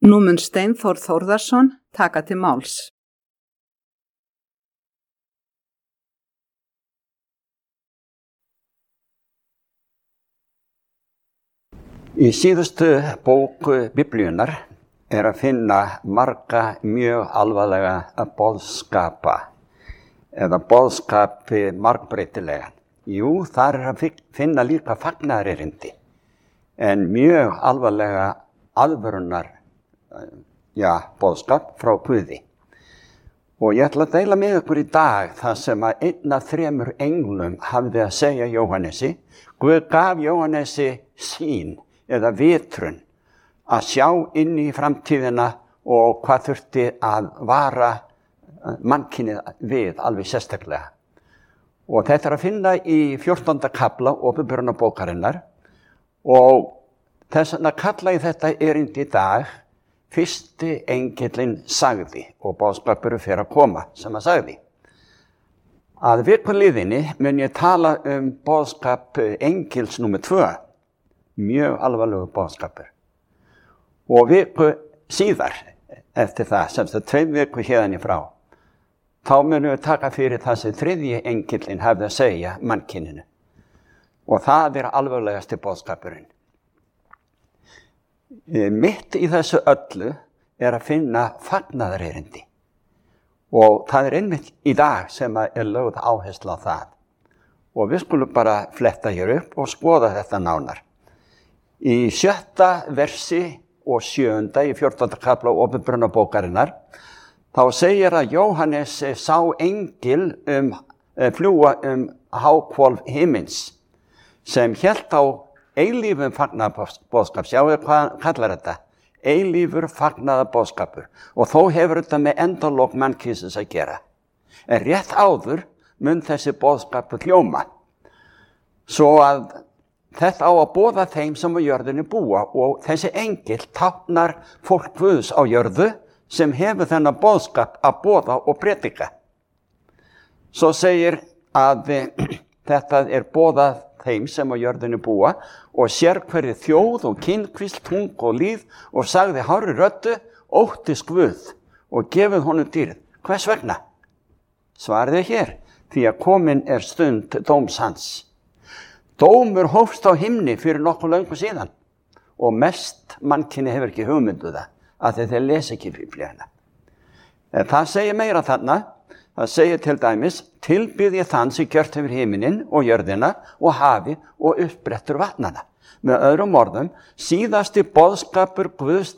Nú mun Steinþór Þórðarson taka til máls. Í síðustu bók Biblíunnar að finna marga mjög alvarlega boðskapa eða boðskapi margbreytilega. Jú, þar að finna líka fagnaðarerindi en mjög alvarlega aðvörunar boðskap frá Guði. Og ég ætla að deila með ykkur í dag það sem að 1 af 3 englum hafði að segja Jóhannesi. Guð gaf Jóhannesi sýn eða vitrun að sjá inn í framtíðina og hvað þurfti að vara mannkynið við alveg sérstaklega. Og þetta að finna í 14. kafla Åpenbarunarbókarinnar og þess vegna kalla ég þetta erindi í dag fyrsti engillinn sagði og boðskapur fer að koma sem að sagði. Að vikuliðinni mun ég tala boðskap engils númer 2, mjög alvarlegu boðskapur. Og viku síðar eftir það, sem það 2 viku hérðan í frá, þá munum við taka fyrir það sem 3. engillinn hefði að segja mannkyninu. Og það alvarlegasti boðskapurinn. Mitt í þessu öllu að finna fagnaðarerindi. Og það einmitt í dag sem lögð áhersla á það. Og við skulum bara fletta hér upp og skoða þetta nánar. Í 7. versi og 7. í 14. kafla Åpenbarunarbókarinnar þá segir að Jóhannes sá engil fljúga háhvolf himins sem hélt á eilífum fagnaðarboðskap. Sjáðu hvað hann kallar þetta? Eilífur fagnaðarboðskapur. Og þó hefur þetta með endalok mannkynsins að gera. En rétt áður mun þessi boðskapur hljóma. Svo að þetta á að boða þeim sem á jörðinni búa og þessi engil táknar fólk Guðs á jörðu sem hefur þennan boðskap að boða og predika. Svo segir að þetta boðað þeim sem á jörðinni búa og sér hverri þjóð og kynkvísl, tung og líð og sagði hárri röddu, óttist Guð og gefið honum dýrið. Hvers vegna? Svarið hér, því að komin stund dóms hans. Dómur hófst á himni fyrir nokkuð löngu síðan og mest mannkyni hefur ekki hugmyndu það að þeir lesa ekki Biblíuna. Það segir meira þarna, það segir til dæmis, tilbyð ég þann sem gjört hefur himininn og jörðina og hafi og uppbrettur vatnana. Með öðrum orðum, síðasti boðskapur Guðs